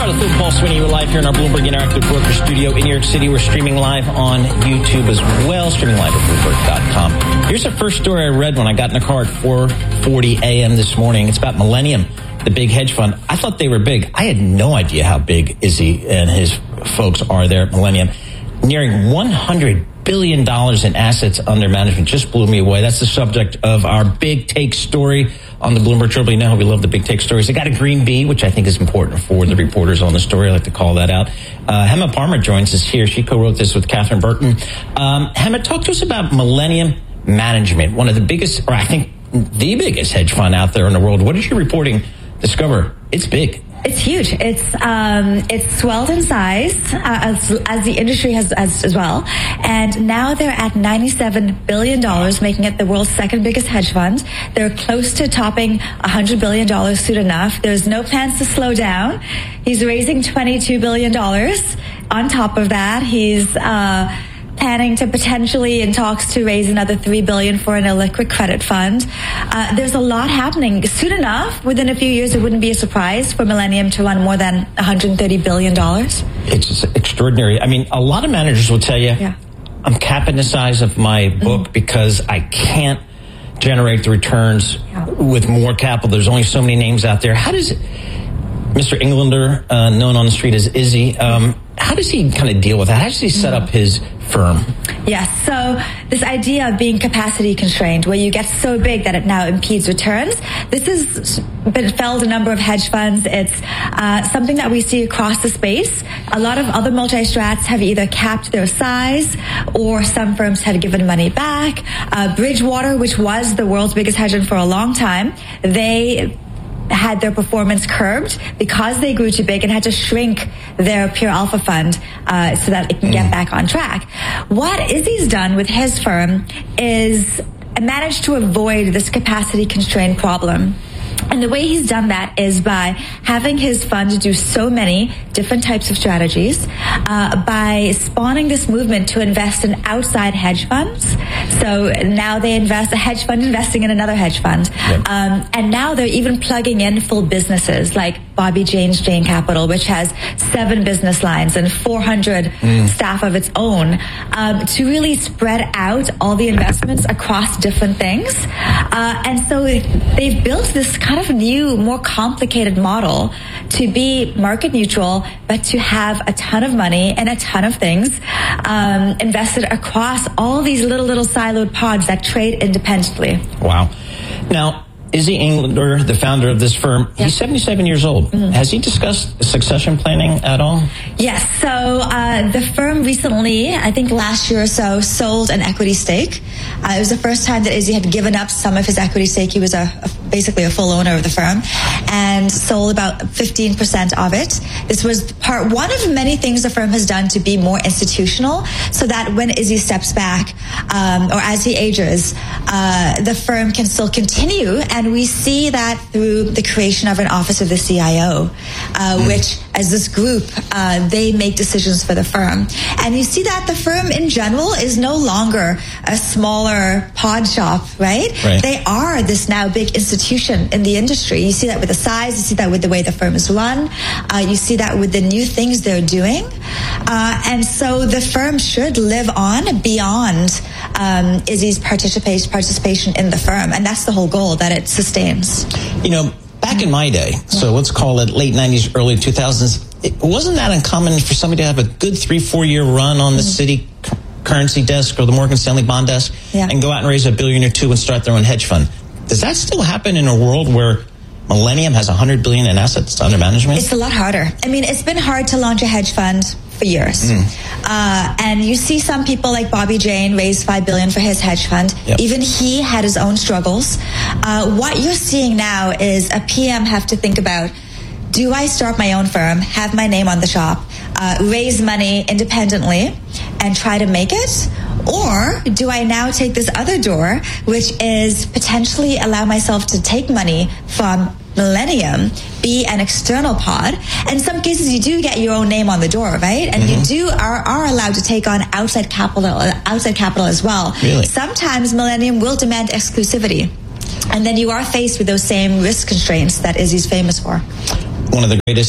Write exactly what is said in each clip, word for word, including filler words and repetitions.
Charlotte Fluke, Paul Sweeney, we're live here in our Bloomberg Interactive Broker Studio in New York City. We're streaming live on YouTube as well, streaming live at Bloomberg dot com. Here's the first story I read when I got in the car at four forty a.m. this morning. It's about Millennium, the big hedge fund. I thought they were big. I had no idea how big Izzy and his folks are there at Millennium. Nearing one hundred billion dollars in assets under management just blew me away. That's the subject of our big take story on the Bloomberg Triple. You know how we love the big take stories. They got a green bee, which I think is important for the reporters on the story. I like to call that out. Uh, Hema Parmer joins us here. She co-wrote this with Catherine Burton. Um, Hema, talk to us about Millennium Management, one of the biggest, or I think the biggest hedge fund out there in the world. What did your reporting discover? It's big. It's huge. It's um, it's swelled in size uh, as as the industry has as, as well, and now they're at ninety-seven billion dollars, making it the world's second biggest hedge fund. They're close to topping one hundred billion dollars soon enough. There's no plans to slow down. He's raising twenty-two billion dollars. On top of that, he's uh, planning to potentially in talks to raise another three billion dollars for an illiquid credit fund. Uh, there's a lot happening. Soon enough, within a few years, it wouldn't be a surprise for Millennium to run more than one hundred thirty billion dollars. It's extraordinary. I mean, a lot of managers will tell you, yeah. I'm capping the size of my book mm-hmm. because I can't generate the returns yeah. with more capital. There's only so many names out there. How does Mister Englander, uh, known on the street as Izzy, um, how does he kind of deal with that? How does he set up his firm? Yes, so this idea of being capacity constrained, where you get so big that it now impedes returns, this has befelled a number of hedge funds. It's uh, something that we see across the space. A lot of other multi-strats have either capped their size or some firms have given money back. Uh, Bridgewater, which was the world's biggest hedge fund for a long time, they had their performance curbed because they grew too big and had to shrink their pure alpha fund uh, so that it can get back on track. What Izzy's done with his firm is managed to avoid this capacity constraint problem. And the way he's done that is by having his fund do so many different types of strategies, uh, by spawning this movement to invest in outside hedge funds. So now they invest, a hedge fund investing in another hedge fund. Yep. Um, and now they're even plugging in full businesses like Bobby Jane's Jane Capital, which has seven business lines and four hundred mm. staff of its own, um, to really spread out all the investments across different things. Uh, and so they've built this kind of new, more complicated model to be market neutral, but to have a ton of money and a ton of things um, invested across all these little, little siloed pods that trade independently. Wow. Now, Izzy Englander, the founder of this firm, yep. he's seventy-seven years old. Mm-hmm. Has he discussed succession planning at all? Yes. So uh, the firm recently, I think last year or so, sold an equity stake. Uh, it was the first time that Izzy had given up some of his equity stake. He was a, a basically a full owner of the firm and sold about fifteen percent of it. This was part one of many things the firm has done to be more institutional so that when Izzy steps back um, or as he ages, uh, the firm can still continue. And we see that through the creation of an office of the C I O, uh, mm. which as this group, uh, they make decisions for the firm. And you see that the firm in general is no longer a smaller pod shop, right? right. They are this now big institution in the industry. You see that with the size, you see that with the way the firm is run, uh, you see that with the new things they're doing. Uh, and so the firm should live on beyond um, Izzy's participation, participation in the firm. And that's the whole goal, that it sustains. You know, back in my day, so let's call it late nineties, early two thousands, it wasn't that uncommon for somebody to have a good three, four year run on the mm-hmm. Citi currency desk or the Morgan Stanley bond desk yeah. and go out and raise a billion or two and start their own hedge fund. Does that still happen in a world where Millennium has one hundred billion dollars in assets under management? It's a lot harder. I mean, it's been hard to launch a hedge fund for years. Mm. Uh, and you see some people like Bobby Jane raise five billion dollars for his hedge fund. Yep. Even he had his own struggles. Uh, what you're seeing now is a P M have to think about, do I start my own firm, have my name on the shop, uh, raise money independently, and try to make it? Or do I now take this other door, which is potentially allow myself to take money from Millennium, be an external pod? In some cases, you do get your own name on the door, right? And mm-hmm. you do are, are allowed to take on outside capital, outside capital as well. Really? Sometimes Millennium will demand exclusivity. And then you are faced with those same risk constraints that Izzy's famous for. One of the greatest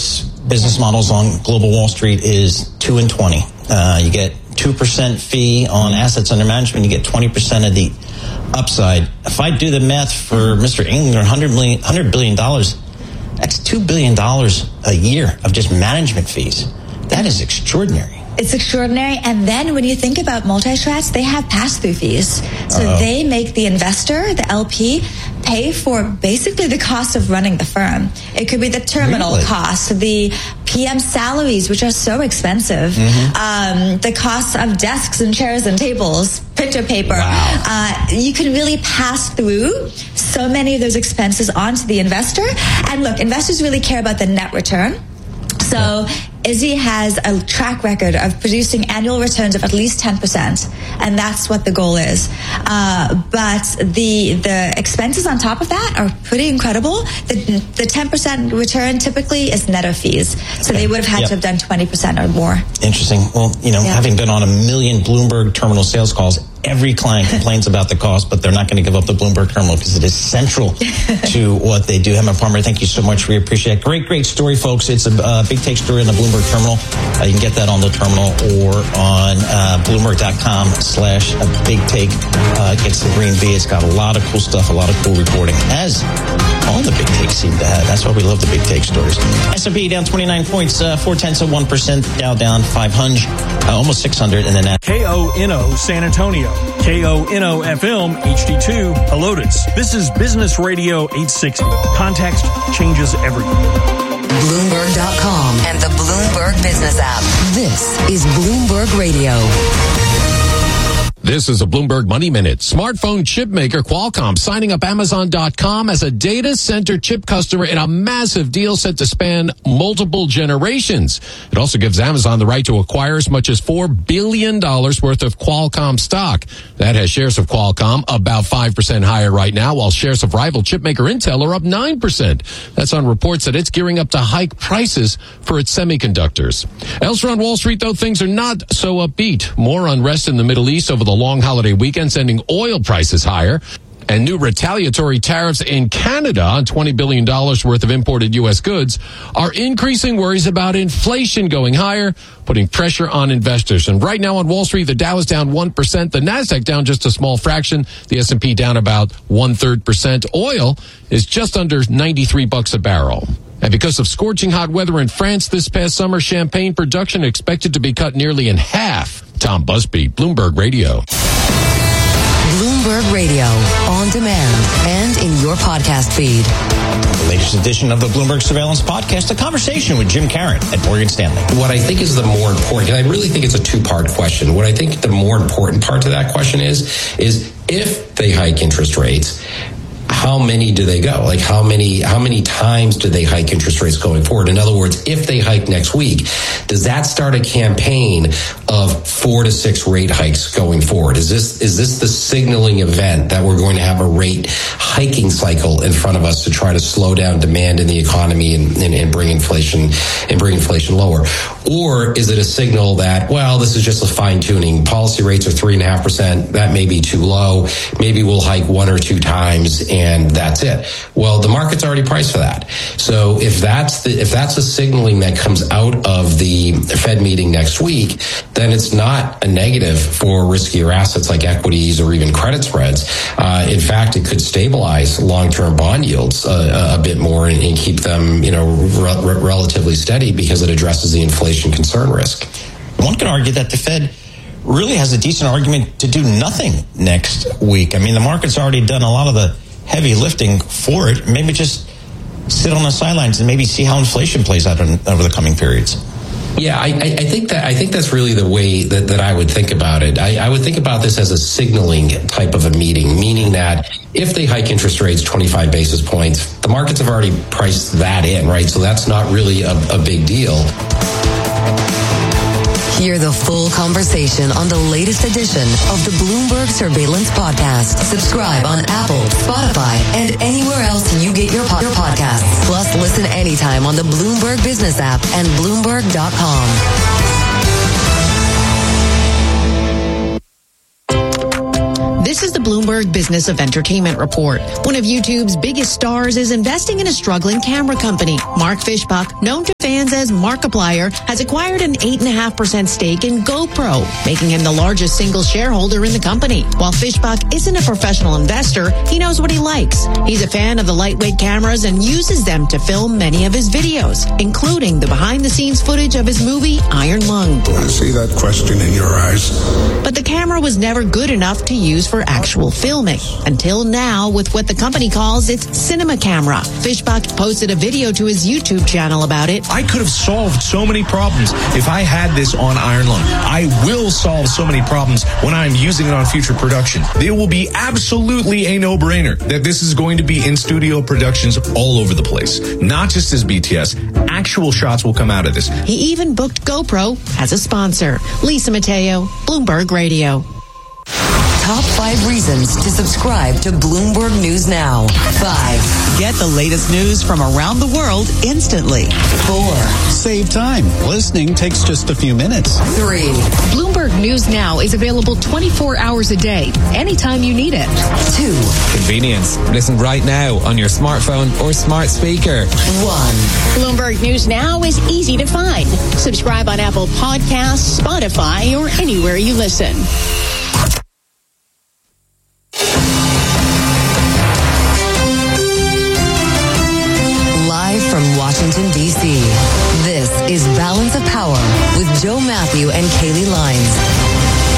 business models on Global Wall Street is two and twenty. Uh, you get two percent fee on assets under management. You get twenty percent of the upside. If I do the math for Mister England, one hundred million, one hundred billion dollars, that's two billion dollars a year of just management fees. That is extraordinary. It's extraordinary. And then when you think about multi-strats, they have pass-through fees. So Uh-oh. They make the investor, the L P, pay for basically the cost of running the firm. It could be the terminal really? cost, the P M salaries, which are so expensive, mm-hmm. um, the cost of desks and chairs and tables, printer paper. Wow. Uh, you can really pass through so many of those expenses onto the investor. And look, investors really care about the net return. So yeah. Izzy has a track record of producing annual returns of at least ten percent, and that's what the goal is. Uh, but the the expenses on top of that are pretty incredible. The the ten percent return typically is net of fees, so they would have had yep. to have done twenty percent or more. Interesting. Well, you know, yeah. having been on a million Bloomberg terminal sales calls, every client complains about the cost, but they're not going to give up the Bloomberg terminal because it is central to what they do. Hemant Parmar, thank you so much. We appreciate it. Great, great story, folks. It's a uh, big take story on the Bloomberg terminal. Uh, you can get that on the terminal or on uh, Bloomberg.com slash a big take. Uh, gets the green V. It's got a lot of cool stuff, a lot of cool reporting, as all the big takes seem to have. That's why we love the big take stories. S and P down twenty-nine points, uh, four tenths of one percent. Dow down five hundred, uh, almost six hundred, and then K O N O San Antonio. K O N O F M H D two Helotes. This is Business Radio eight sixty. Context changes everything. Bloomberg dot com and the Bloomberg Business app. This is Bloomberg Radio. This is a Bloomberg Money Minute. Smartphone chip maker Qualcomm signing up Amazon dot com as a data center chip customer in a massive deal set to span multiple generations. It also gives Amazon the right to acquire as much as four billion dollars worth of Qualcomm stock. That has shares of Qualcomm about five percent higher right now, while shares of rival chip maker Intel are up nine percent. That's on reports that it's gearing up to hike prices for its semiconductors. Elsewhere on Wall Street, though, things are not so upbeat. More unrest in the Middle East over the long holiday weekend, sending oil prices higher, and new retaliatory tariffs in Canada on twenty billion dollars worth of imported U S goods are increasing worries about inflation going higher, putting pressure on investors. And right now on Wall Street, the Dow is down one percent, the Nasdaq down just a small fraction, the S and P down about one-third percent. Oil is just under ninety-three bucks a barrel. And because of scorching hot weather in France this past summer, champagne production expected to be cut nearly in half. Tom Busby, Bloomberg Radio. Bloomberg Radio, on demand and in your podcast feed. The latest edition of the Bloomberg Surveillance Podcast, a conversation with Jim Caron at Morgan Stanley. What I think is the more important, and I really think it's a two-part question. What I think the more important part to that question is, is if they hike interest rates, how many do they go? Like how many, how many times do they hike interest rates going forward? In other words, if they hike next week, does that start a campaign of four to six rate hikes going forward? Is this, is this the signaling event that we're going to have a rate hiking cycle in front of us to try to slow down demand in the economy and, and, and bring inflation and bring inflation lower? Or is it a signal that, well, this is just a fine tuning. Policy rates are three and a half percent. That may be too low. Maybe we'll hike one or two times and that's it. Well, the market's already priced for that. So if that's the, if that's a signaling that comes out of the Fed meeting next week, then it's not a negative for riskier assets like equities or even credit spreads. Uh, in fact, it could stabilize long-term bond yields uh, a bit more and, and keep them, you know, re- relatively steady because it addresses the inflation concern risk. One could argue that the Fed really has a decent argument to do nothing next week. I mean, the market's already done a lot of the heavy lifting for it. Maybe just sit on the sidelines and maybe see how inflation plays out in, over the coming periods. Yeah, I, I think that I think that's really the way that, that I would think about it. I, I would think about this as a signaling type of a meeting, meaning that if they hike interest rates twenty-five basis points, the markets have already priced that in, right? So that's not really a, a big deal. Hear the full conversation on the latest edition of the Bloomberg Surveillance Podcast. Subscribe on Apple, Spotify, and anywhere else you get your, po- your podcasts. Plus, listen anytime on the Bloomberg Business app and Bloomberg dot com. This is the Bloomberg Business of Entertainment Report. One of YouTube's biggest stars is investing in a struggling camera company. Mark Fishbach, known to fans as Markiplier, has acquired an eight point five percent stake in GoPro, making him the largest single shareholder in the company. While Fishbach isn't a professional investor, he knows what he likes. He's a fan of the lightweight cameras and uses them to film many of his videos, including the behind-the-scenes footage of his movie Iron Lung. I see that question in your eyes. But the camera was never good enough to use for actual filming, until now with what the company calls its cinema camera. Fishbach posted a video to his YouTube channel about it. I could have solved so many problems if I had this on Iron Lung. I will solve so many problems when I'm using it on future production. It will be absolutely a no-brainer that this is going to be in studio productions all over the place. Not just as B T S. Actual shots will come out of this. He even booked GoPro as a sponsor. Lisa Mateo, Bloomberg Radio. Top five reasons to subscribe to Bloomberg News Now. Five. Get the latest news from around the world instantly. Four. Save time. Listening takes just a few minutes. Three. Bloomberg News Now is available twenty-four hours a day, anytime you need it. Two. Convenience. Listen right now on your smartphone or smart speaker. One. Bloomberg News Now is easy to find. Subscribe on Apple Podcasts, Spotify, or anywhere you listen. From Washington, D C, this is Balance of Power with Joe Matthew and Kaylee Lines.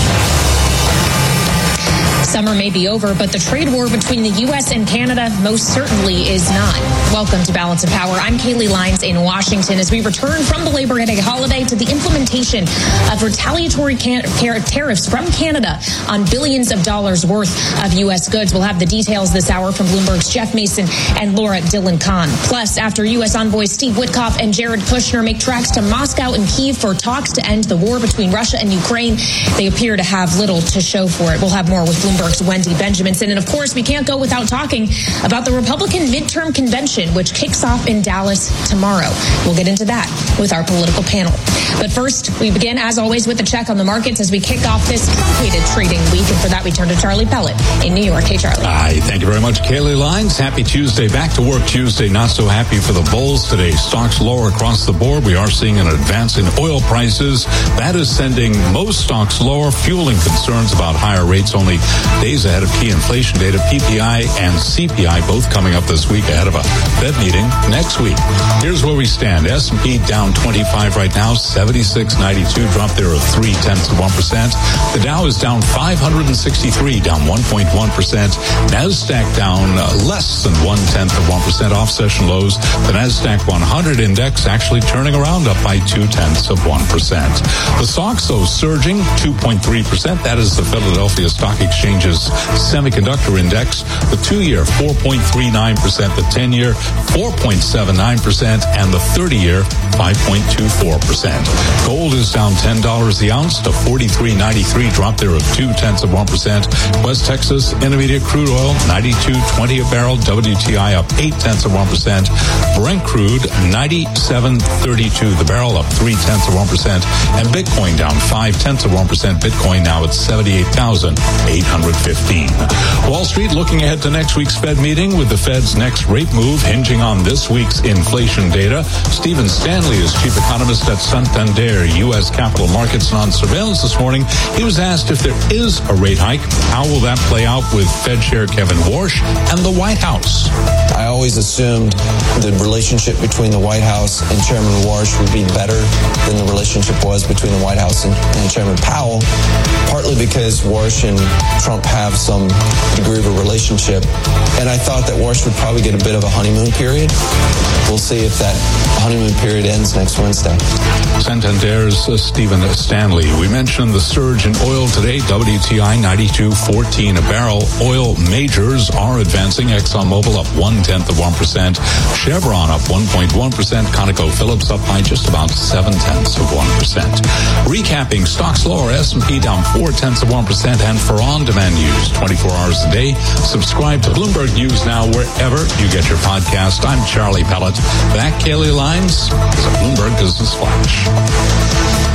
Summer may be over, but the trade war between the U S and Canada most certainly is not. Welcome to Balance of Power. I'm Kaylee Lines in Washington as we return from the Labor Day holiday to the implementation of retaliatory can- tariffs from Canada on billions of dollars worth of U S goods. We'll have the details this hour from Bloomberg's Jeff Mason and Laura Dillon-Kahn. Plus, after U S envoys Steve Witkoff and Jared Kushner make tracks to Moscow and Kyiv for talks to end the war between Russia and Ukraine, they appear to have little to show for it. We'll have more with Bloomberg's Wendy Benjaminson. And of course, we can't go without talking about the Republican midterm convention, which kicks off in Dallas tomorrow. We'll get into that with our political panel. But first, we begin, as always, with a check on the markets as we kick off this truncated trading week. And for that, we turn to Charlie Pellet in New York. Hey, Charlie. Hi, thank you very much, Kaylee Lines. Happy Tuesday. Back to work Tuesday. Not so happy for the bulls today. Stocks lower across the board. We are seeing an advance in oil prices. That is sending most stocks lower, fueling concerns about higher rates only days ahead of key inflation data. P P I and C P I both coming up this week ahead of a Fed meeting next week. Here's where we stand. S and P down twenty-five right now, seventy-six ninety-two, drop there of three tenths of one percent. The Dow is down five hundred sixty-three, down one point one percent. NASDAQ down uh, less than one tenth of one percent off session lows. The NASDAQ one hundred index actually turning around up by two tenths of one percent. The stocks, though, surging two point three percent. That is the Philadelphia Stock Exchange's semiconductor index. The two-year four point three nine percent, the ten-year four point seven nine percent, and the thirty-year five point two four percent. Gold is down ten dollars the ounce to forty-three ninety-three, drop there of two tenths of one percent. West Texas Intermediate crude oil ninety-two twenty a barrel. W T I up eight tenths of one percent. Brent crude ninety-seven thirty-two the barrel, up three tenths of one percent. And Bitcoin down five tenths of one percent. Bitcoin now at seventy-eight thousand eight hundred fifteen. Wall Street looking ahead to next week's Fed meeting with the Fed's next rate move hinging on this week's inflation data. Stephen Stanley is chief economist at Santander U S Capital Markets, and on surveillance this morning, he was asked if there is a rate hike, how will that play out with Fed Chair Kevin Warsh and the White House? I always assumed the relationship between the White House and Chairman Warsh would be better than the relationship was between the White House and, and Chairman Powell, partly because Warsh and Trump have some degree of a relationship. And I thought that Warsh would probably get a bit of a honeymoon period. We'll see if that honeymoon period ends next Wednesday. Santander's uh, Stephen Stanley. We mentioned the surge in oil today. W T I ninety-two fourteen a barrel. Oil majors are advancing. ExxonMobil up one tenth of one percent. Chevron up one point one percent. ConocoPhillips up by just about seven tenths of one percent. Recapping stocks lower. S and P down four tenths of one percent. And for on-demand news twenty-four hours a day, subscribe to Bloomberg News Now wherever you get your podcast. I'm Charlie Pellet. Back Kaylee Lines is a Bloomberg Business Flash. All right.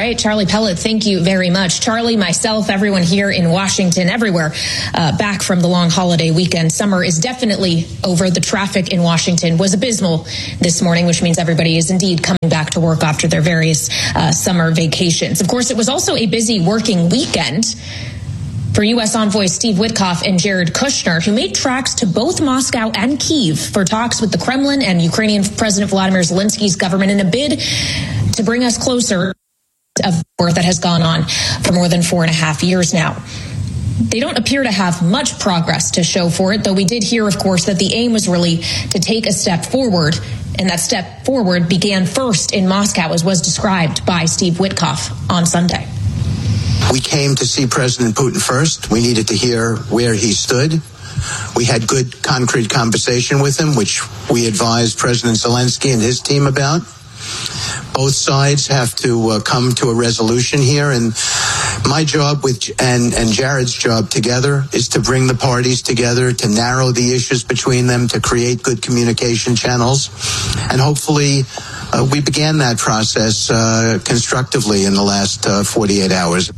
right. Charlie Pellet, thank you very much. Charlie, myself, everyone here in Washington, everywhere, uh, back from the long holiday weekend. Summer is definitely over. The traffic in Washington was abysmal this morning, which means everybody is indeed coming back to work after their various uh, summer vacations. Of course, it was also a busy working weekend for U S envoys Steve Witkoff and Jared Kushner, who made tracks to both Moscow and Kyiv for talks with the Kremlin and Ukrainian President Vladimir Zelensky's government in a bid to bring us closer to a war that has gone on for more than four and a half years now. They don't appear to have much progress to show for it, though we did hear, of course, that the aim was really to take a step forward, and that step forward began first in Moscow, as was described by Steve Witkoff on Sunday. We came to see President Putin first. We needed to hear where he stood. We had good, concrete conversation with him, which we advised President Zelensky and his team about. Both sides have to uh, come to a resolution here, and my job with and, and Jared's job together is to bring the parties together, to narrow the issues between them, to create good communication channels, and hopefully uh, we began that process uh, constructively in the last uh, forty-eight hours.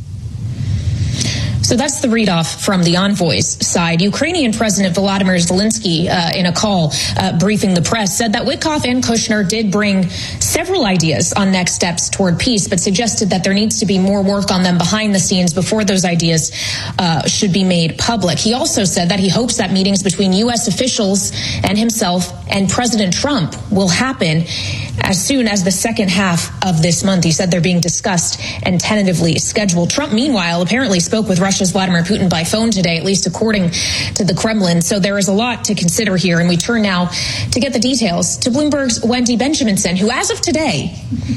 So that's the read-off from the envoys' side. Ukrainian President Volodymyr Zelensky, uh, in a call uh, briefing the press, said that Witkoff and Kushner did bring several ideas on next steps toward peace, but suggested that there needs to be more work on them behind the scenes before those ideas uh, should be made public. He also said that he hopes that meetings between U S officials and himself and President Trump will happen as soon as the second half of this month. He said they're being discussed and tentatively scheduled. Trump, meanwhile, apparently spoke with Russia's Vladimir Putin by phone today, at least according to the Kremlin. So there is a lot to consider here. And we turn now to get the details to Bloomberg's Wendy Benjaminson, who as of today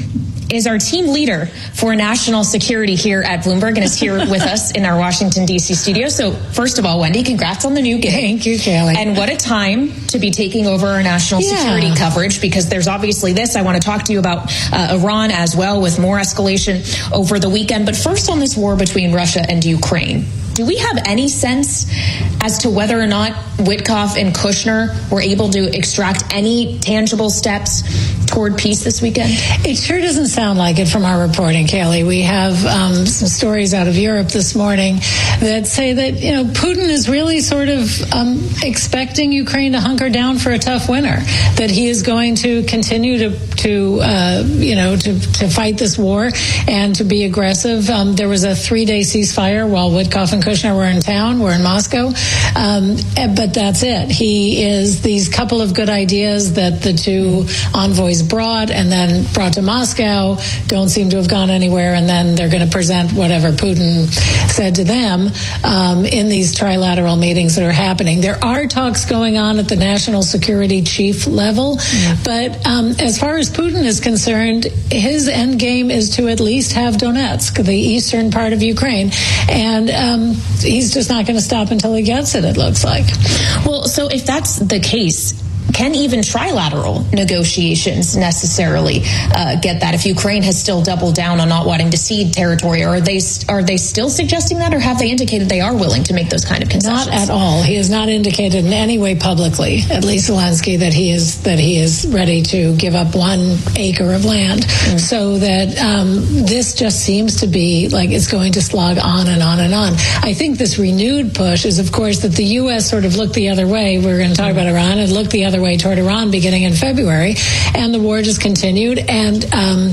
is our team leader for national security here at Bloomberg and is here with us in our Washington, D C studio. So first of all, Wendy, congrats on the new gig. Thank you, Kelly. And what a time to be taking over our national yeah. security coverage, because there's obviously this. I want to talk to you about uh, Iran as well, with more escalation over the weekend. But first, on this war between Russia and Ukraine, do we have any sense as to whether or not Witkoff and Kushner were able to extract any tangible steps toward peace this weekend? It sure doesn't sound like it from our reporting, Kaylee. We have um, some stories out of Europe this morning that say that, you know, Putin is really sort of um, expecting Ukraine to hunker down for a tough winter, that he is going to continue to, to uh, you know, to, to fight this war and to be aggressive. Um, there was a three-day ceasefire while Witkoff and Kushner were in town, were in Moscow, um, but that's it. He is these couple of good ideas that the two envoys brought and then brought to Moscow don't seem to have gone anywhere, and then they're going to present whatever Putin said to them um, in these trilateral meetings that are happening. There are talks going on at the national security chief level, mm. but um, as far as Putin is concerned, his end game is to at least have Donetsk, the eastern part of Ukraine, and um, he's just not going to stop until he gets it, it looks like. Well, so if that's the case, can even trilateral negotiations necessarily uh, get that if Ukraine has still doubled down on not wanting to cede territory? Or are they are they still suggesting that, or have they indicated they are willing to make those kind of concessions? Not at all. He has not indicated in any way publicly, at least Zelensky, that he is that he is ready to give up one acre of land. Mm. So that um, this just seems to be like it's going to slog on and on and on. I think this renewed push is, of course, that the U S sort of looked the other way. We were going to talk mm. about Iran and looked the other way toward Iran beginning in February, and the war just continued. And um,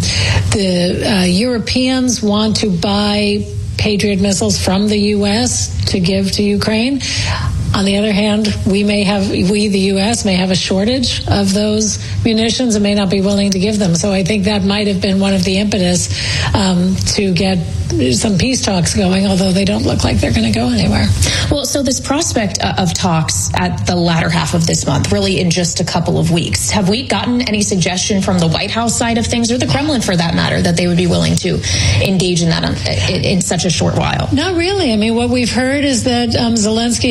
the uh, Europeans want to buy Patriot missiles from the U S to give to Ukraine. On the other hand, we may have, we, the U S, may have a shortage of those munitions and may not be willing to give them. So I think that might have been one of the impetus um, to get some peace talks going, although they don't look like they're going to go anywhere. Well, so this prospect of talks at the latter half of this month, really in just a couple of weeks, have we gotten any suggestion from the White House side of things, or the Kremlin for that matter, that they would be willing to engage in that in, in such a short while? Not really. I mean, what we've heard is that um, Zelensky has said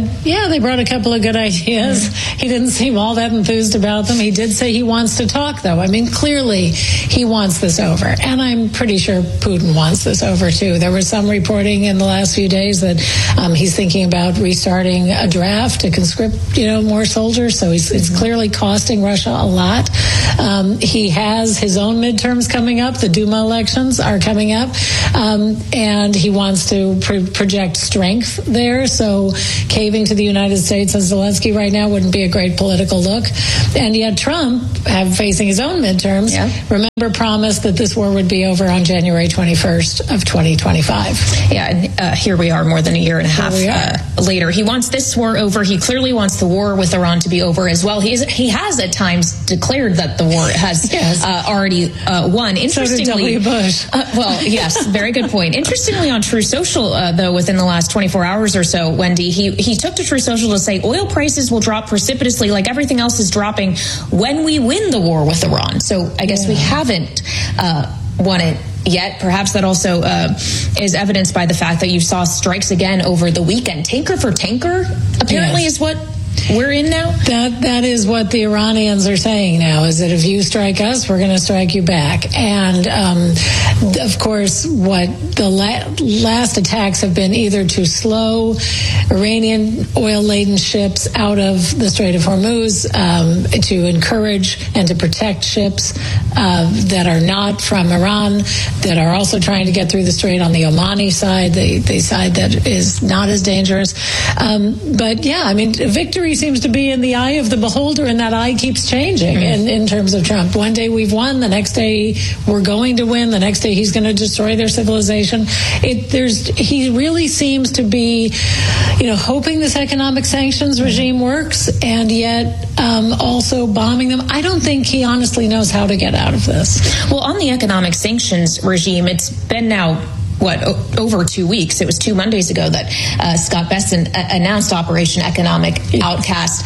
said, yeah, they brought a couple of good ideas. Mm-hmm. He didn't seem all that enthused about them. He did say he wants to talk, though. I mean, clearly he wants this over. And I'm pretty sure Putin wants this over, too. There was some reporting in the last few days that um, he's thinking about restarting a draft to conscript, you know, more soldiers. So he's, it's clearly costing Russia a lot. Um, he has his own midterms coming up. The Duma elections are coming up. Um, and he wants to pro- project strength there. So caving to the United States and Zelensky right now wouldn't be a great political look. And yet Trump, have, facing his own midterms, yeah. remember promised that this war would be over on January twenty-first of twenty twenty-five. Yeah, and uh, here we are more than a year and a half uh, later. He wants this war over. He clearly wants the war with Iran to be over as well. He, is, he has at times declared that the war has yes. uh, already uh, won. Interestingly, so did W. Bush. Uh, well, yes, very good point. Interestingly, on True Social, uh, though, within the last twenty-four hours or so, Wendy, he, he took to True Social to say oil prices will drop precipitously like everything else is dropping when we win the war with Iran. So I guess yeah. we haven't uh, won it yet. Perhaps that also uh, is evidenced by the fact that you saw strikes again over the weekend. Tanker for tanker, apparently, yes. is what we're in now? That That is what the Iranians are saying now, is that if you strike us, we're going to strike you back. And, um, of course, what the la- last attacks have been either to slow Iranian oil-laden ships out of the Strait of Hormuz, um, to encourage and to protect ships uh, that are not from Iran, that are also trying to get through the strait on the Omani side, the, the side that is not as dangerous. Um, but, yeah, I mean, victory seems to be in the eye of the beholder, and that eye keeps changing mm-hmm. in, in terms of Trump. One day we've won, the next day we're going to win, the next day he's going to destroy their civilization. It, there's, he really seems to be, you know, hoping this economic sanctions regime works, and yet um, also bombing them. I don't think he honestly knows how to get out of this. Well, on the economic sanctions regime, it's been now what, o- over two weeks. It was two Mondays ago that uh, Scott Bessent a- announced Operation Economic Outcast.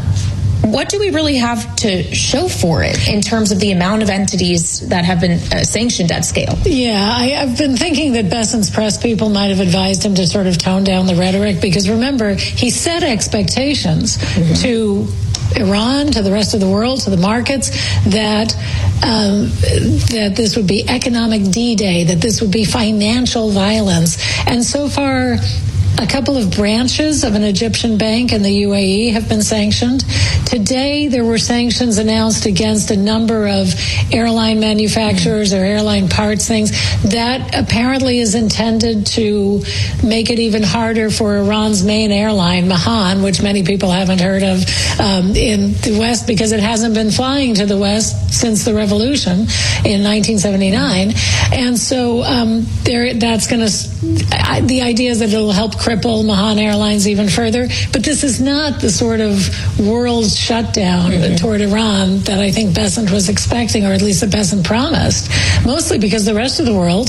What do we really have to show for it in terms of the amount of entities that have been uh, sanctioned at scale? Yeah, I, I've been thinking that Bessent's press people might have advised him to sort of tone down the rhetoric, because remember, he set expectations mm-hmm. to Iran, to the rest of the world, to the markets, that um, that this would be economic D-Day, that this would be financial violence. And so far, a couple of branches of an Egyptian bank in the U A E have been sanctioned. Today, there were sanctions announced against a number of airline manufacturers or airline parts things. That apparently is intended to make it even harder for Iran's main airline, Mahan, which many people haven't heard of um, in the West because it hasn't been flying to the West since the revolution in nineteen seventy-nine. And so um, there, that's going to, the idea is that it'll help cripple Mahan Airlines even further. But this is not the sort of world shutdown mm-hmm. toward Iran that I think Bessent was expecting, or at least that Bessent promised, mostly because the rest of the world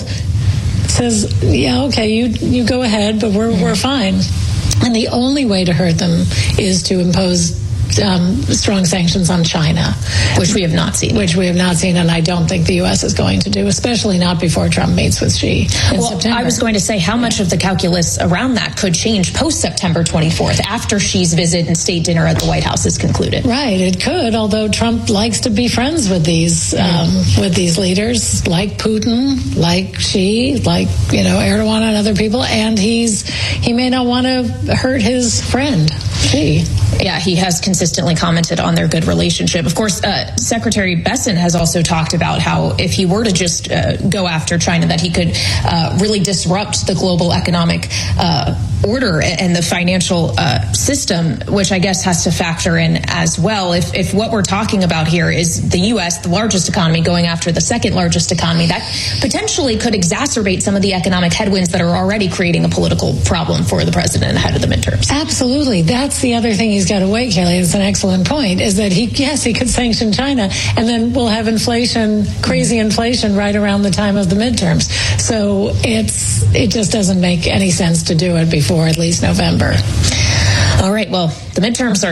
says, yeah, okay, you you go ahead, but we're mm-hmm. we're fine. And the only way to hurt them is to impose Um, strong sanctions on China, which we have not seen. Which we have not seen, and I don't think the U S is going to do, especially not before Trump meets with Xi in well, September. I was going to say, how much of the calculus around that could change post September twenty-fourth, after Xi's visit and state dinner at the White House is concluded? Right, it could. Although Trump likes to be friends with these um, with these leaders, like Putin, like Xi, like you know Erdogan and other people, and he's he may not want to hurt his friend Xi. Yeah, he has consistently commented on their good relationship. Of course, uh, Secretary Bessent has also talked about how if he were to just uh, go after China, that he could uh, really disrupt the global economic uh, order and the financial uh, system, which I guess has to factor in as well. If, if what we're talking about here is the U S, the largest economy, going after the second largest economy, that potentially could exacerbate some of the economic headwinds that are already creating a political problem for the president ahead of the midterms. Absolutely. That's the other thing he's got to weigh, Kelly. It's an excellent point, is that he, yes, he could sanction China, and then we'll have inflation, crazy inflation right around the time of the midterms. So it's it just doesn't make any sense to do it before at least November. All right. Well, the midterms are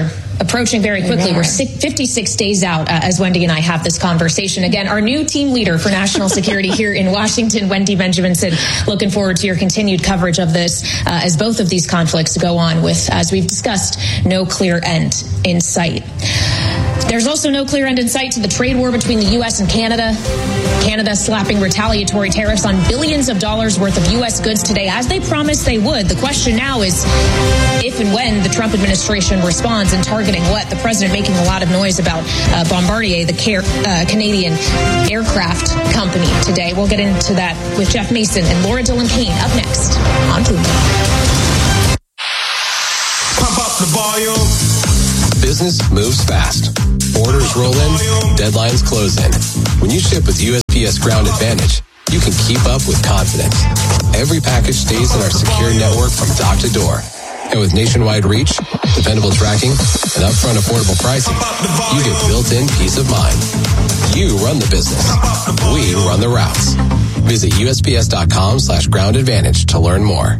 approaching very quickly. Amen. We're six, fifty-six days out uh, as Wendy and I have this conversation. Again, our new team leader for national security here in Washington, Wendy Benjaminson, looking forward to your continued coverage of this uh, as both of these conflicts go on with, as we've discussed, no clear end in sight. There's also no clear end in sight to the trade war between the U S and Canada. Canada slapping retaliatory tariffs on billions of dollars worth of U S goods today, as they promised they would. The question now is if and when the Trump administration responds and targeting what? The president making a lot of noise about uh, Bombardier, the Car- uh, Canadian aircraft company today. We'll get into that with Jeff Mason and Laura Dillon Kane up next on Bloomberg. Pump up the volume. Business moves fast. Orders roll in, deadlines close in. When you ship with U S P S Ground Advantage, you can keep up with confidence. Every package stays in our secure network from dock to door. And with nationwide reach, dependable tracking, and upfront affordable pricing, you get built-in peace of mind. You run the business. We run the routes. Visit U S P S dot com slash ground advantage to learn more.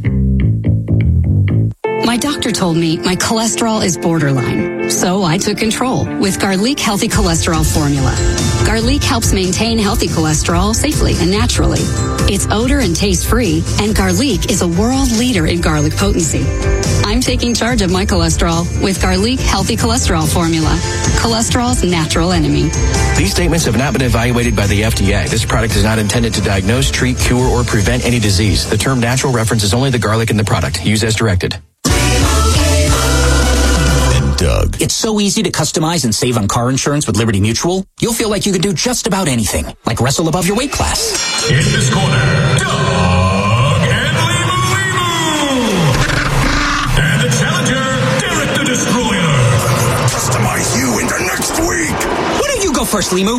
My doctor told me my cholesterol is borderline, so I took control with Garlic Healthy Cholesterol Formula. Garlic helps maintain healthy cholesterol safely and naturally. It's odor and taste-free, and Garlic is a world leader in garlic potency. I'm taking charge of my cholesterol with Garlic Healthy Cholesterol Formula, cholesterol's natural enemy. These statements have not been evaluated by the F D A. This product is not intended to diagnose, treat, cure, or prevent any disease. The term natural references only the garlic in the product. Use as directed. Doug. It's so easy to customize and save on car insurance with Liberty Mutual. You'll feel like you can do just about anything, like wrestle above your weight class. In this corner, Doug and Limu Limu. And the challenger, Derek the Destroyer. Customize you into next week. Why don't you go first, Limu?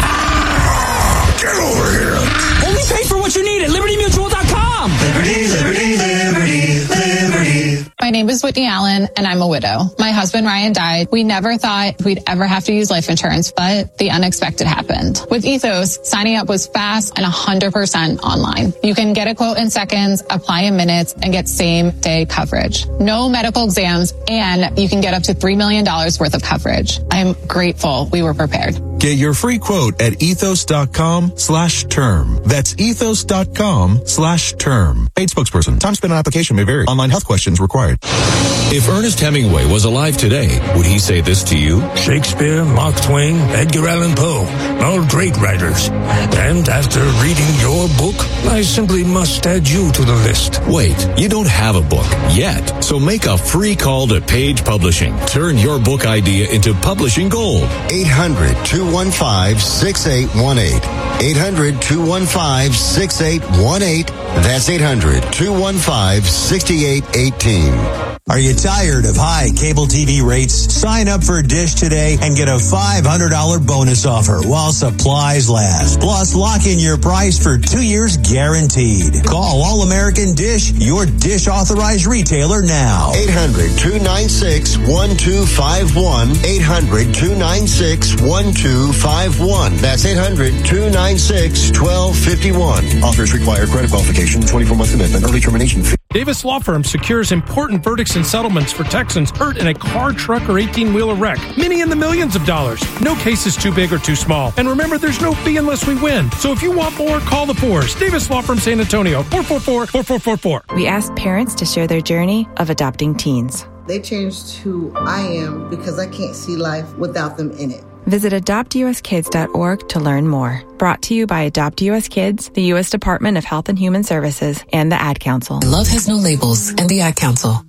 Get over here. Only pay for what you need at Liberty Mutual dot com. Liberty, Liberty, Liberty, Liberty. My name is Whitney Allen, and I'm a widow. My husband, Ryan, died. We never thought we'd ever have to use life insurance, but the unexpected happened. With Ethos, signing up was fast and one hundred percent online. You can get a quote in seconds, apply in minutes, and get same-day coverage. No medical exams, and you can get up to three million dollars worth of coverage. I'm grateful we were prepared. Get your free quote at ethos dot com slash term. That's ethos dot com slash term. Paid spokesperson. Time spent on application may vary. Online health questions required. If Ernest Hemingway was alive today, would he say this to you? Shakespeare, Mark Twain, Edgar Allan Poe, all great writers. And after reading your book, I simply must add you to the list. Wait, you don't have a book yet. So make a free call to Page Publishing. Turn your book idea into publishing gold. eight hundred, two one five, six eight one eight. eight hundred, two one five, six eight one eight. That's eight hundred, two one five, six eight one eight. Are you tired of high cable T V rates? Sign up for Dish today and get a five hundred dollars bonus offer while supplies last. Plus, lock in your price for two years guaranteed. Call All American Dish, your Dish authorized retailer now. eight hundred, two nine six, one two five one. eight hundred, two nine six, one two five one. That's eight hundred, two nine six, one two five one. Offers require credit qualification, twenty-four month commitment, early termination fee. Davis Law Firm secures important verdicts and settlements for Texans hurt in a car, truck, or eighteen-wheeler wreck. Many in the millions of dollars. No case is too big or too small. And remember, there's no fee unless we win. So if you want more, call the Fours. Davis Law Firm San Antonio, four four four, four four four four. We asked parents to share their journey of adopting teens. They changed who I am because I can't see life without them in it. Visit adopt u s kids dot org to learn more. Brought to you by Adopt U S Kids, the U S Department of Health and Human Services, and the Ad Council. Love has no labels, and the Ad Council.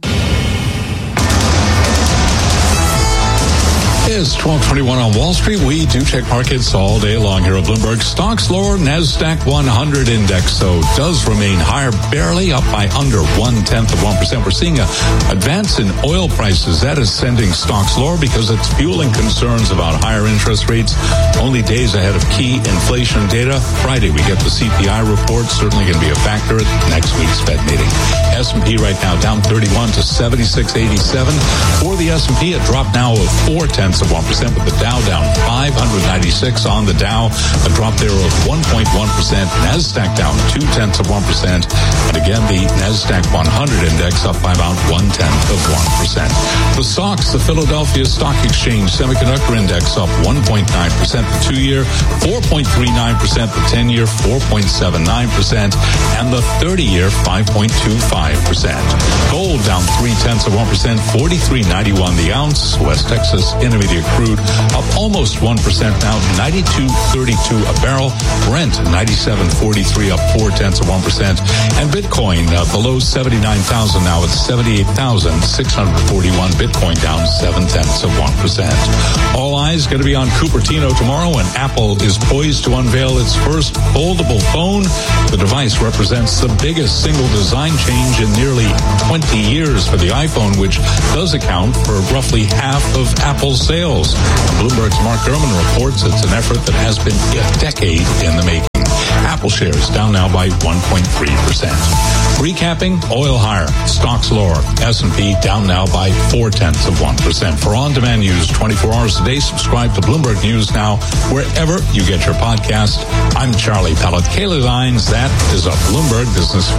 It's twelve twenty-one on Wall Street. We do check markets all day long here at Bloomberg. Stocks lower. NASDAQ one hundred index, so does remain higher, barely up by under one-tenth of one percent. We're seeing an advance in oil prices. That is sending stocks lower because it's fueling concerns about higher interest rates. Only days ahead of key inflation data. Friday, we get the C P I report. Certainly going to be a factor at next week's Fed meeting. S and P right now down thirty-one to seventy-six eighty-seven. For the S and P, a drop now of four-tenths tenths of one percent, with the Dow down five hundred ninety-six on the Dow, a drop there of one point one percent. NASDAQ down two tenths of one percent. And again, the NASDAQ one hundred index up by about one tenth of one percent. The S O X, the Philadelphia Stock Exchange Semiconductor Index, up one point nine percent. The two-year, four point three nine percent. The ten-year, four point seven nine percent. And the thirty-year, five point two five percent. Gold down three tenths of one percent, forty-three ninety-one the ounce. West Texas Intermediate crude up almost one percent now, ninety-two thirty-two a barrel. Brent ninety-seven forty-three, up four tenths of one percent. And Bitcoin uh, below seventy-nine thousand now. It's seventy-eight thousand six hundred forty-one. Bitcoin down seven tenths of one percent. All eyes going to be on Cupertino tomorrow, and Apple is poised to unveil its first foldable phone. The device represents the biggest single design change in nearly twenty years for the iPhone, which does account for roughly half of Apple's sales. Bloomberg's Mark Gurman reports it's an effort that has been a decade in the making. Apple shares down now by one point three percent. Recapping, oil higher, stocks lower, S and P down now by four tenths of one percent. For on-demand news twenty-four hours a day, subscribe to Bloomberg News Now wherever you get your podcast. I'm Charlie Pellet. Kaylee Lines, that is a Bloomberg Business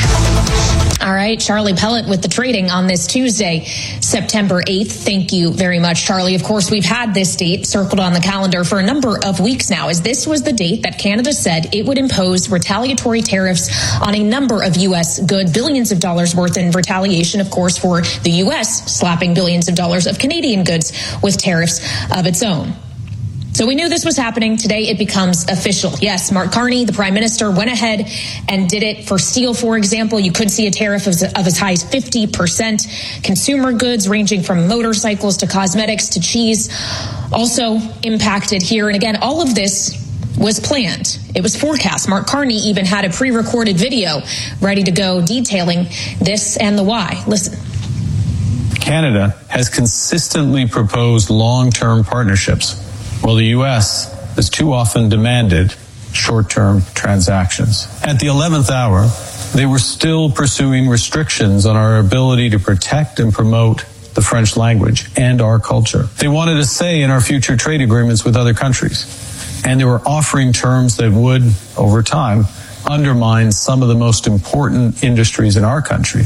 Flash. All right, Charlie Pellet with the trading on this Tuesday, September eighth. Thank you very much, Charlie. Of course, we've had this date circled on the calendar for a number of weeks now, as this was the date that Canada said it would impose retaliatory tariffs on a number of U S goods, billions of dollars worth in retaliation, of course, for the U S slapping billions of dollars of Canadian goods with tariffs of its own. So we knew this was happening. Today it becomes official. Yes, Mark Carney, the prime minister, went ahead and did it for steel, for example. You could see a tariff of, of as high as fifty percent. Consumer goods ranging from motorcycles to cosmetics to cheese also impacted here. And again, all of this was planned. It was forecast. Mark Carney even had a pre-recorded video ready to go detailing this and the why. Listen. Canada has consistently proposed long-term partnerships, while the U S has too often demanded short-term transactions. At the eleventh hour, they were still pursuing restrictions on our ability to protect and promote the French language and our culture. They wanted a say in our future trade agreements with other countries, and they were offering terms that would, over time, undermine some of the most important industries in our country.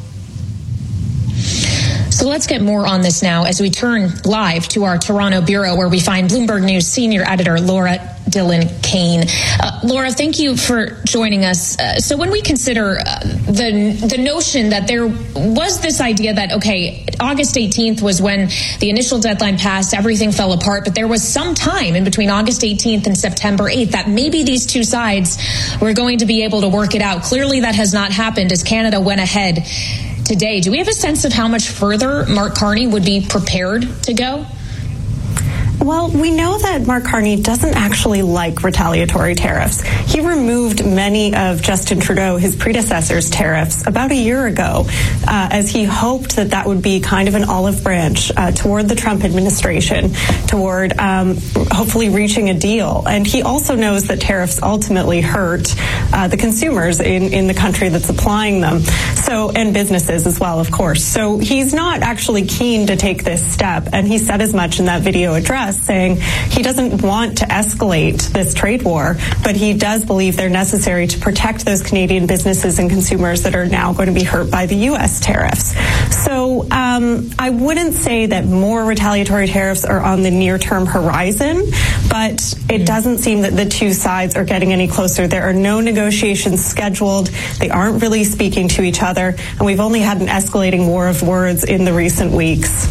So let's get more on this now as we turn live to our Toronto bureau, where we find Bloomberg News senior editor Laura Dillon Kane. Uh, Laura, thank you for joining us. Uh, so when we consider uh, the the notion that there was this idea that, okay, August eighteenth was when the initial deadline passed, everything fell apart, but there was some time in between August eighteenth and September eighth that maybe these two sides were going to be able to work it out. Clearly that has not happened as Canada went ahead today. Do we have a sense of how much further Mark Carney would be prepared to go? Well, we know that Mark Carney doesn't actually like retaliatory tariffs. He removed many of Justin Trudeau, his predecessor's tariffs, about a year ago, uh, as he hoped that that would be kind of an olive branch uh, toward the Trump administration, toward um, hopefully reaching a deal. And he also knows that tariffs ultimately hurt uh, the consumers in, in the country that's applying them, so and businesses as well, of course. So he's not actually keen to take this step, and he said as much in that video address, saying he doesn't want to escalate this trade war, but he does believe they're necessary to protect those Canadian businesses and consumers that are now going to be hurt by the U S tariffs. So um, I wouldn't say that more retaliatory tariffs are on the near-term horizon, but it doesn't seem that the two sides are getting any closer. There are no negotiations scheduled. They aren't really speaking to each other, and we've only had an escalating war of words in the recent weeks.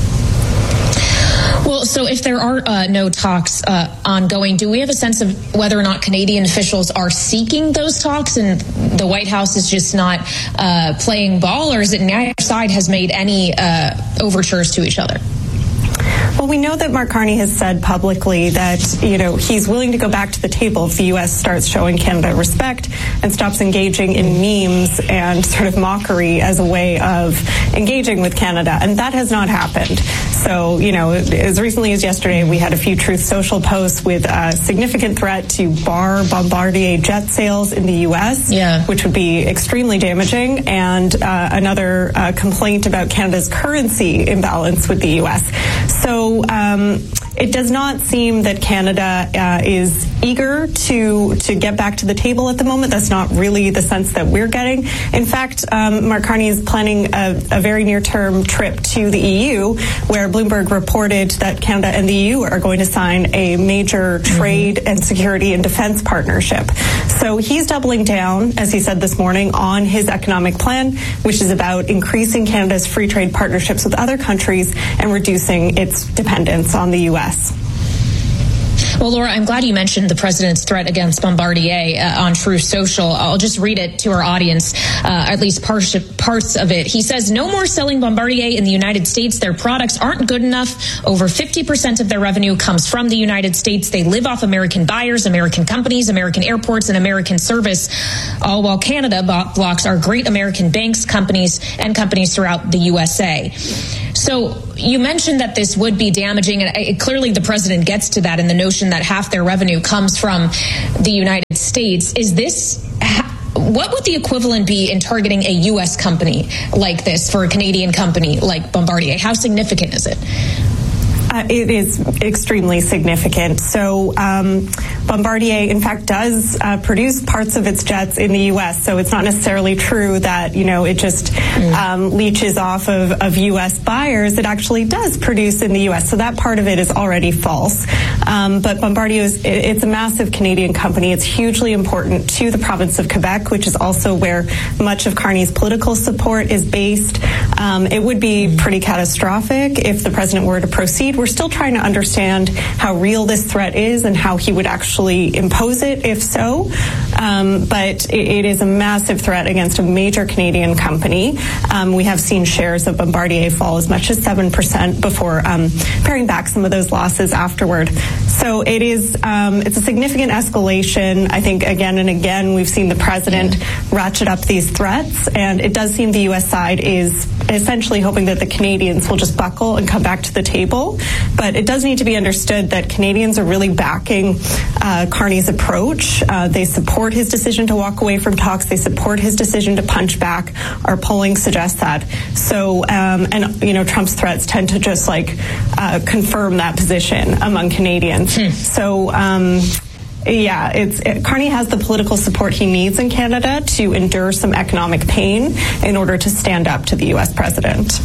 Well, so if there are uh, no talks uh, ongoing, do we have a sense of whether or not Canadian officials are seeking those talks and the White House is just not uh, playing ball, or is it neither side has made any uh, overtures to each other? Well, we know that Mark Carney has said publicly that, you know, he's willing to go back to the table if the U S starts showing Canada respect and stops engaging in memes and sort of mockery as a way of engaging with Canada. And that has not happened. So, you know, as recently as yesterday, we had a few Truth Social posts with a significant threat to bar Bombardier jet sales in the U S, yeah. which would be extremely damaging, and uh, another uh, complaint about Canada's currency imbalance with the U S. So So um, it does not seem that Canada uh, is eager to to get back to the table at the moment. That's not really the sense that we're getting. In fact, um, Mark Carney is planning a, a very near-term trip to the E U, where Bloomberg reported that Canada and the E U are going to sign a major trade and security and defense partnership. So he's doubling down, as he said this morning, on his economic plan, which is about increasing Canada's free trade partnerships with other countries and reducing its dependence on the U S. Well, Laura, I'm glad you mentioned the president's threat against Bombardier uh, on Truth Social. I'll just read it to our audience, uh, at least parts, parts of it. He says, no more selling Bombardier in the United States. Their products aren't good enough. Over fifty percent of their revenue comes from the United States. They live off American buyers, American companies, American airports, and American service, all while Canada blocks our great American banks, companies, and companies throughout the U S A. So you mentioned that this would be damaging, and it, clearly the president gets to that in the notion that half their revenue comes from the United States. Is this, what would the equivalent be in targeting a U S company like this for a Canadian company like Bombardier? How significant is it? Uh, it is extremely significant. So um, Bombardier, in fact, does uh, produce parts of its jets in the U S. So it's not necessarily true that, you know, it just mm. um, leeches off of, of U S buyers. It actually does produce in the U S. So that part of it is already false. Um, but Bombardier is, it's a massive Canadian company. It's hugely important to the province of Quebec, which is also where much of Carney's political support is based. Um, it would be pretty catastrophic if the president were to proceed. We're still trying to understand how real this threat is and how he would actually impose it, if so. Um, but it, it is a massive threat against a major Canadian company. Um, we have seen shares of Bombardier fall as much as seven percent before um, paring back some of those losses afterward. So it is, um, it's a significant escalation. I think again and again we've seen the president ratchet up these threats, and it does seem the U S side is essentially hoping that the Canadians will just buckle and come back to the table. But it does need to be understood that Canadians are really backing uh, Carney's approach. Uh, they support his decision to walk away from talks. They support his decision to punch back. Our polling suggests that. So, um, and, you know, Trump's threats tend to just like uh, confirm that position among Canadians. Hmm. So, um, Yeah, it's it, Carney has the political support he needs in Canada to endure some economic pain in order to stand up to the U S president.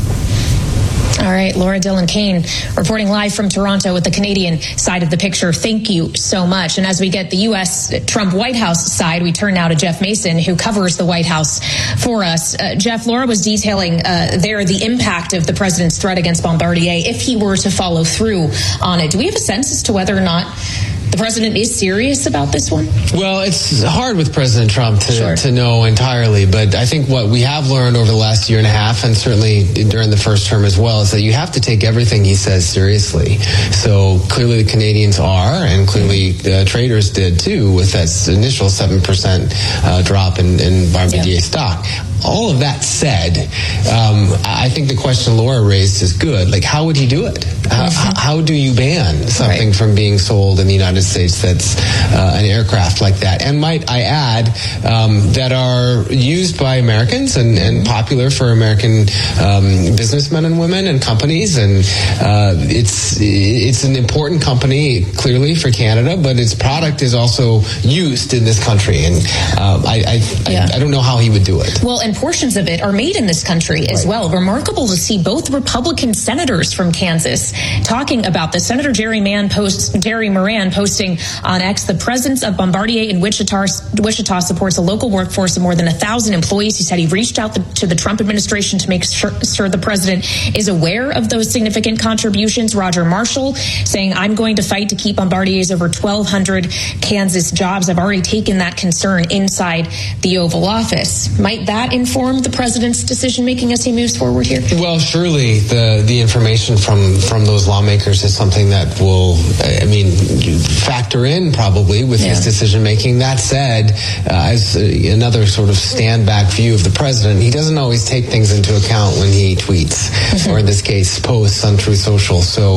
All right, Laura Dillon Kane reporting live from Toronto with the Canadian side of the picture. Thank you so much. And as we get the U S Trump White House side, we turn now to Jeff Mason, who covers the White House for us. Uh, Jeff, Laura was detailing uh, there the impact of the president's threat against Bombardier if he were to follow through on it. Do we have a sense as to whether or not the president is serious about this one? Well, it's hard with President Trump to, sure. to know entirely, but I think what we have learned over the last year and a half, and certainly during the first term as well, is that you have to take everything he says seriously. So clearly the Canadians are, and clearly the traders did too, with that initial seven percent uh, drop in, in Bombardier yeah. stock. All of that said, um, I think the question Laura raised is good. Like, how would he do it? How, mm-hmm. how do you ban something right. from being sold in the United States that's uh, an aircraft like that? And might I add, um, that are used by Americans and, and popular for American um, businessmen and women and companies. And uh, it's it's an important company, clearly, for Canada, but its product is also used in this country. And uh, I, I, yeah. I, I don't know how he would do it. Well, and portions of it are made in this country as right. well. Remarkable to see both Republican senators from Kansas talking about this. Senator Jerry Mann posts, Jerry Moran posting on X, the presence of Bombardier in Wichita, Wichita supports a local workforce of more than a thousand employees. He said he reached out the, to the Trump administration to make sure, sure the president is aware of those significant contributions. Roger Marshall saying, I'm going to fight to keep Bombardier's over twelve hundred Kansas jobs. I've already taken that concern inside the Oval Office. Might that inform the president's decision-making as he moves forward here? Well, surely the, the information from, from those lawmakers is something that will, I mean, factor in probably with yeah. his decision-making. That said, uh, as uh, another sort of stand-back view of the president, he doesn't always take things into account when he tweets, mm-hmm. or in this case, posts on Truth Social. So,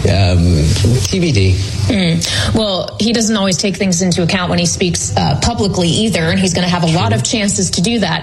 um, T B D. Mm. Well, he doesn't always take things into account when he speaks uh, publicly either, and he's going to have a True. lot of chances to do that this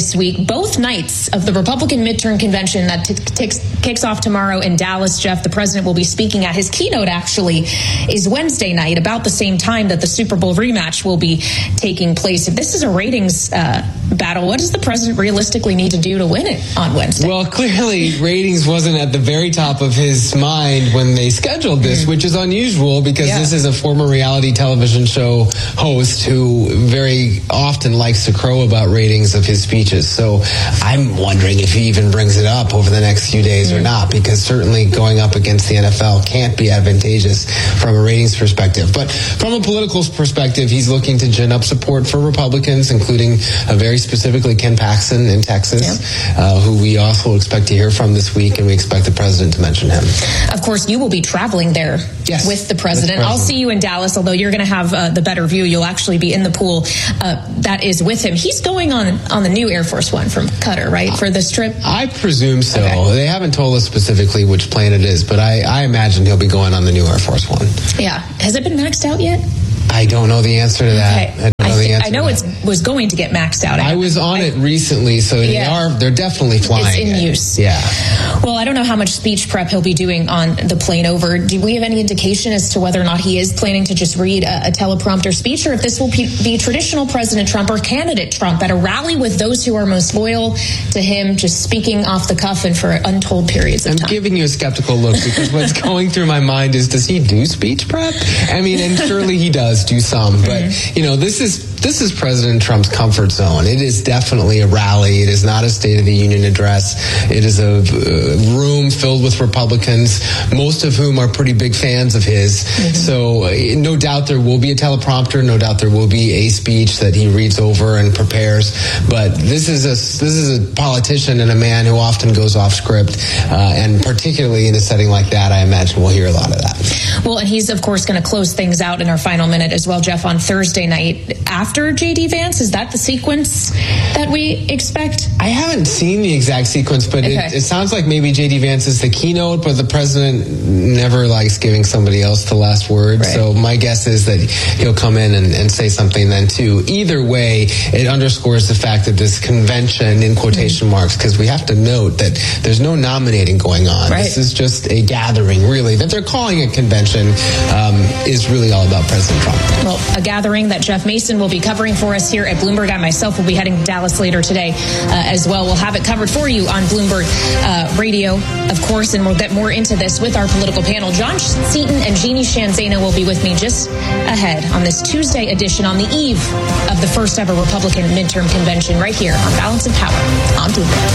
this week. Both nights of the Republican midterm convention that t- t- kicks off tomorrow in Dallas, Jeff, the president will be speaking at. His keynote actually is Wednesday night, about the same time that the Super Bowl rematch will be taking place. If this is a ratings uh, battle, what does the president realistically need to do to win it on Wednesday? Well, clearly ratings wasn't at the very top of his mind when they scheduled this, mm-hmm. which is unusual because yeah. this is a former reality television show host who very often likes to crow about ratings of his speeches. So I'm wondering if he even brings it up over the next few days mm-hmm. or not, because certainly going up against the N F L can't be advantageous from a ratings perspective. But from a political perspective, he's looking to gin up support for Republicans, including uh, very specifically Ken Paxton in Texas, yeah. uh, who we also expect to hear from this week, and we expect the president to mention him. Of course, you will be traveling there yes, with the president. With the I'll see you in Dallas, although you're going to have uh, the better view. You'll actually be in the pool uh, that is with him. He's going on on the new Air Force One from Qatar, right, for this trip? I presume so. Okay. They haven't told us specifically which plane it is, but I, I imagine he'll be going on the new Air Force One. Yeah. Has it been maxed out yet? I don't know the answer to that. Okay. I don't know I, the th- answer I know it was going to get maxed out. I, I was on I, it recently, so yeah. they are, they're definitely flying. It's in it. use. Yeah. Well, I don't know how much speech prep he'll be doing on the plane over. Do we have any indication as to whether or not he is planning to just read a, a teleprompter speech, or if this will be, be traditional President Trump or candidate Trump at a rally with those who are most loyal to him, just speaking off the cuff and for untold periods of I'm time? I'm giving you a skeptical look because what's going through my mind is, does he do speech prep? I mean, and surely he does do some, but But, you know, this is this is President Trump's comfort zone. It is definitely a rally. It is not a State of the Union address. It is a uh, room filled with Republicans, most of whom are pretty big fans of his. Mm-hmm. So uh, no doubt there will be a teleprompter. No doubt there will be a speech that he reads over and prepares. But this is a this is a politician and a man who often goes off script, uh, and particularly in a setting like that, I imagine we'll hear a lot of that. Well, and he's of course going to close things out in our final minute as well, Jeff, on Thursday night after J D Vance. Is that the sequence that we expect? I haven't seen the exact sequence, but okay. it, it sounds like maybe J D Vance is the keynote, but the president never likes giving somebody else the last word. Right. So my guess is that he'll come in and, and say something then too. Either way, it underscores the fact that this convention, in quotation mm-hmm. marks, because we have to note that there's no nominating going on. Right. This is just a gathering, really. That they're calling a convention um, is really all about President Trump. Well, a gathering that Jeff Mason will be covering for us here at Bloomberg. I myself will be heading to Dallas later today uh, as well. We'll have it covered for you on Bloomberg uh, Radio, of course, and we'll get more into this with our political panel. John Seaton and Jeannie Shanzana will be with me just ahead on this Tuesday edition on the eve of the first ever Republican midterm convention right here on Balance of Power on Bloomberg.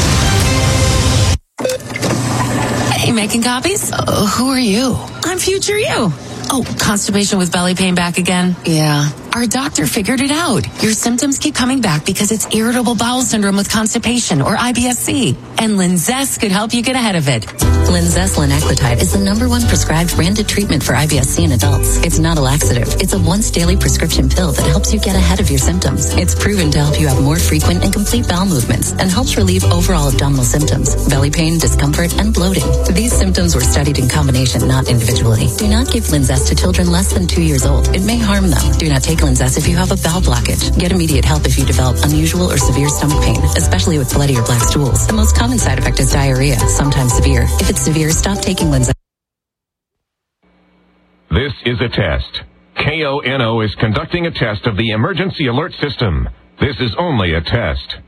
Hey, making copies? Uh, who are you? I'm future you. Oh, constipation with belly pain back again? Yeah. Our doctor figured it out. Your symptoms keep coming back because it's irritable bowel syndrome with constipation, or I B S C. And Linzess could help you get ahead of it. Linzess linaclotide is the number one prescribed branded treatment for I B S C in adults. It's not a laxative. It's a once daily prescription pill that helps you get ahead of your symptoms. It's proven to help you have more frequent and complete bowel movements and helps relieve overall abdominal symptoms, belly pain, discomfort, and bloating. These symptoms were studied in combination, not individually. Do not give Linzess to children less than two years old. It may harm them. Do not take Linzess if you have a bowel blockage. Get immediate help if you develop unusual or severe stomach pain, especially with bloody or black stools. The most common side effect is diarrhea, sometimes severe. If it's severe, stop taking Linzess. This is a test. K O N O is conducting a test of the emergency alert system. This is only a test.